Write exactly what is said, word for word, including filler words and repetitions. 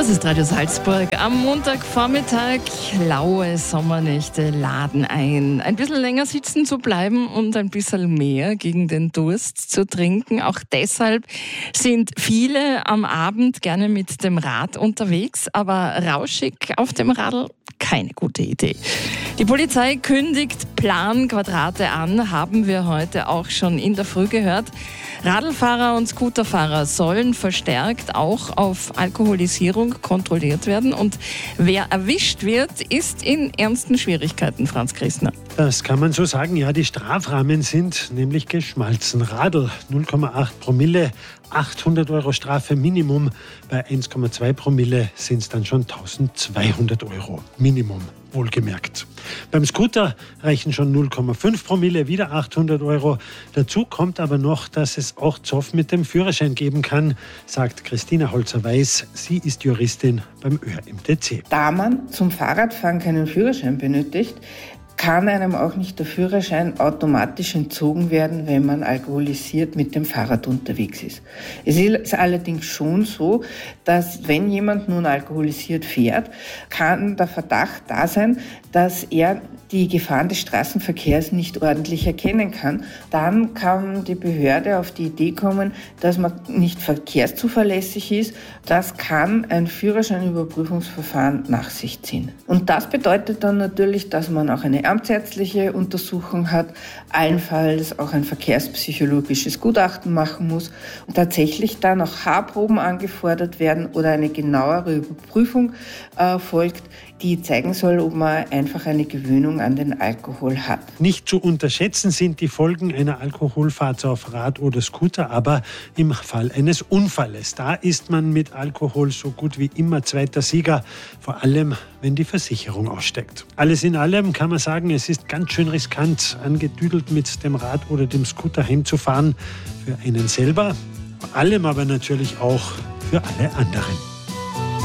Das ist Radio Salzburg. Am Montagvormittag, laue Sommernächte laden ein. Ein bisschen länger sitzen zu bleiben und ein bisschen mehr gegen den Durst zu trinken. Auch deshalb sind viele am Abend gerne mit dem Rad unterwegs, aber rauschig auf dem Radl keine gute Idee. Die Polizei kündigt Planquadrate an, haben wir heute auch schon in der Früh gehört. Radlfahrer und Scooterfahrer sollen verstärkt auch auf Alkoholisierung kontrolliert werden. Und wer erwischt wird, ist in ernsten Schwierigkeiten, Franz Christner. Das kann man so sagen. Ja, die Strafrahmen sind nämlich geschmalzen. Radl null Komma acht Promille, achthundert Euro Strafe Minimum. Bei eins Komma zwei Promille sind es dann schon eintausendzweihundert Euro Minimum, wohlgemerkt. Beim Scooter reichen schon null Komma fünf Promille, wieder achthundert Euro. Dazu kommt aber noch, dass es auch Zoff mit dem Führerschein geben kann, sagt Christina Holzer-Weiß. Sie ist Juristin beim Ö R M T C. Da man zum Fahrradfahren keinen Führerschein benötigt, kann einem auch nicht der Führerschein automatisch entzogen werden, wenn man alkoholisiert mit dem Fahrrad unterwegs ist. Es ist allerdings schon so, dass wenn jemand nun alkoholisiert fährt, kann der Verdacht da sein, dass er die Gefahren des Straßenverkehrs nicht ordentlich erkennen kann. Dann kann die Behörde auf die Idee kommen, dass man nicht verkehrszuverlässig ist. Das kann ein Führerscheinüberprüfungsverfahren nach sich ziehen. Und das bedeutet dann natürlich, dass man auch eine amtsärztliche Untersuchung hat, allenfalls auch ein verkehrspsychologisches Gutachten machen muss und tatsächlich dann auch Haarproben angefordert werden oder eine genauere Überprüfung äh, folgt, die zeigen soll, ob man einfach eine Gewöhnung an den Alkohol hat. Nicht zu unterschätzen sind die Folgen einer Alkoholfahrt auf Rad oder Scooter, aber im Fall eines Unfalles. Da ist man mit Alkohol so gut wie immer zweiter Sieger, vor allem wenn die Versicherung aussteigt. Alles in allem kann man sagen, es ist ganz schön riskant, angedüdelt mit dem Rad oder dem Scooter heimzufahren. Für einen selber, vor allem aber natürlich auch für alle anderen.